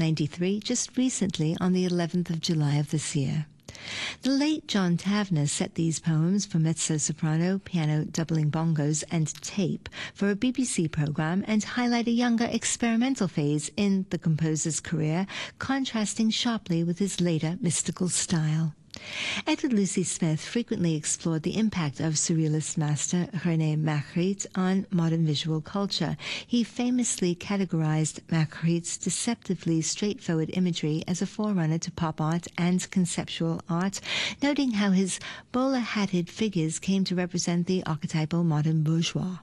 93, just recently on the 11th of July of this year. The late John Tavener set these poems for mezzo-soprano, piano doubling bongos, and tape for a BBC programme and highlight a younger experimental phase in the composer's career, contrasting sharply with his later mystical style. Edward Lucy Smith frequently explored the impact of Surrealist master René Magritte on modern visual culture. He famously categorized Magritte's deceptively straightforward imagery as a forerunner to pop art and conceptual art, noting how his bowler-hatted figures came to represent the archetypal modern bourgeois.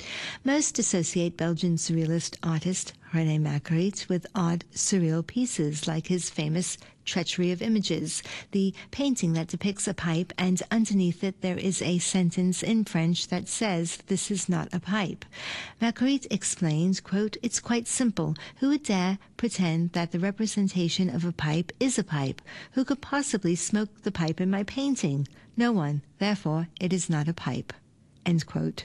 Most associate Belgian surrealist artist René Magritte with odd surreal pieces like his famous Treachery of Images, the painting that depicts a pipe and underneath it there is a sentence in French that says, "This is not a pipe." Magritte explains, quote, "It's quite simple. Who would dare pretend that the representation of a pipe is a pipe? Who could possibly smoke the pipe in my painting? No one. Therefore, it is not a pipe." End quote.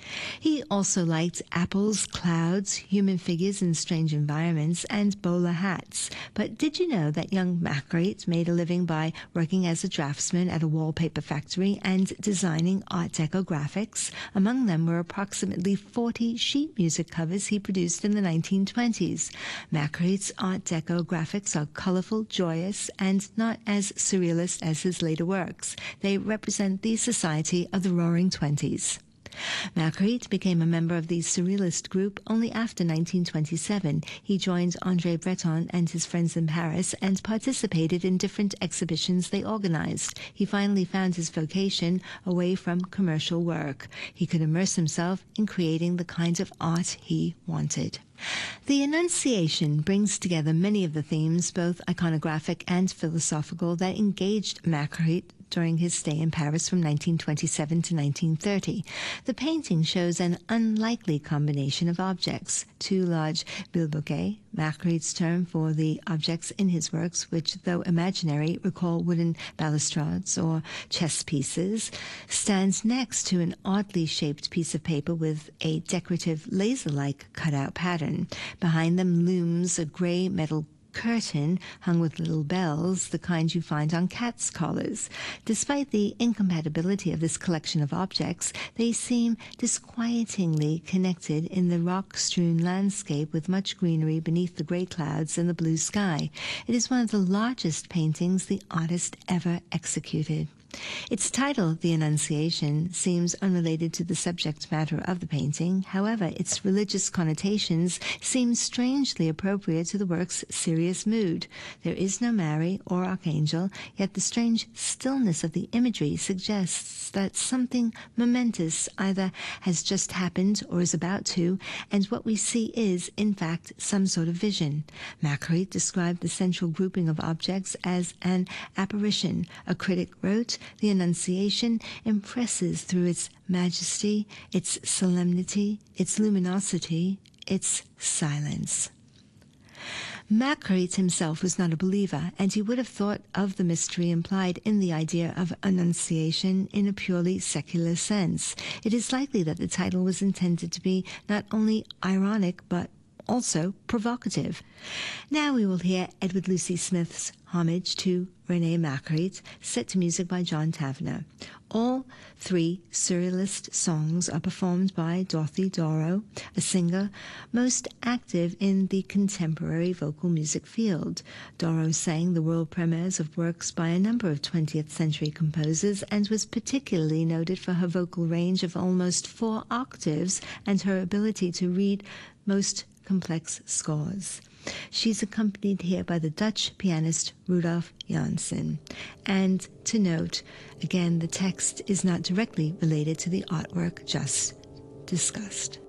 He also liked apples, clouds, human figures in strange environments, and bowler hats. But did you know that young Magritte made a living by working as a draftsman at a wallpaper factory and designing Art Deco graphics? Among them were approximately 40 sheet music covers he produced in the 1920s. Magritte's Art Deco graphics are colorful, joyous, and not as surrealist as his later works. They represent the society of the Roaring Twenties. Magritte became a member of the Surrealist group only after 1927. He joined André Breton and his friends in Paris and participated in different exhibitions they organized. He finally found his vocation away from commercial work. He could immerse himself in creating the kind of art he wanted. The Annunciation brings together many of the themes, both iconographic and philosophical, that engaged Magritte during his stay in Paris from 1927 to 1930. The painting shows an unlikely combination of objects. Two large bilboquets, Magritte's term for the objects in his works, which, though imaginary, recall wooden balustrades or chess pieces, stands next to an oddly shaped piece of paper with a decorative laser-like cutout pattern. Behind them looms a gray metal curtain hung with little bells, the kind you find on cats' collars. Despite the incompatibility of this collection of objects, they seem disquietingly connected in the rock-strewn landscape with much greenery beneath the gray clouds and the blue sky. It is one of the largest paintings the artist ever executed. Its title, The Annunciation, seems unrelated to the subject matter of the painting. However, its religious connotations seem strangely appropriate to the work's serious mood. There is no Mary or Archangel, yet the strange stillness of the imagery suggests that something momentous either has just happened or is about to, and what we see is, in fact, some sort of vision. Magritte described the central grouping of objects as an apparition. A critic wrote, "The Annunciation impresses through its majesty, its solemnity, its luminosity, its silence." Magritte himself was not a believer, and he would have thought of the mystery implied in the idea of Annunciation in a purely secular sense. It is likely that the title was intended to be not only ironic, but also provocative. Now we will hear Edward Lucy Smith's homage to René Magritte, set to music by John Tavener. All three surrealist songs are performed by Dorothy Doro, a singer most active in the contemporary vocal music field. Doro sang the world premieres of works by a number of 20th century composers and was particularly noted for her vocal range of almost 4 octaves and her ability to read most complex scores. She's accompanied here by the Dutch pianist Rudolf Janssen. And to note, again, the text is not directly related to the artwork just discussed.